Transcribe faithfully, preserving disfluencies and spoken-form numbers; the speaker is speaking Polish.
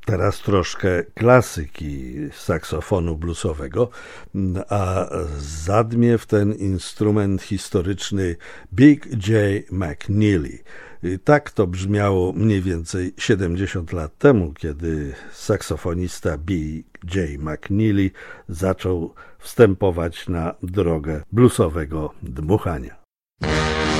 Teraz troszkę klasyki saksofonu bluesowego, a zadmie w ten instrument historyczny Big J. McNeely. Tak to brzmiało mniej więcej siedemdziesiąt lat temu, kiedy saksofonista Big J. McNeely zaczął wstępować na drogę bluesowego dmuchania.